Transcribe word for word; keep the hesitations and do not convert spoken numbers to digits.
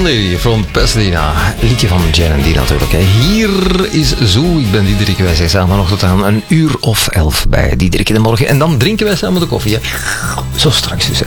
Lady from Pasadena. Liedje van Jan en Dee natuurlijk. Hè. Hier is Zo, ik ben Diederik. Wij zijn samen nog tot aan een uur of elf bij Diederik in de morgen. En dan drinken wij samen de koffie. Hè. Zo straks dus. Hè.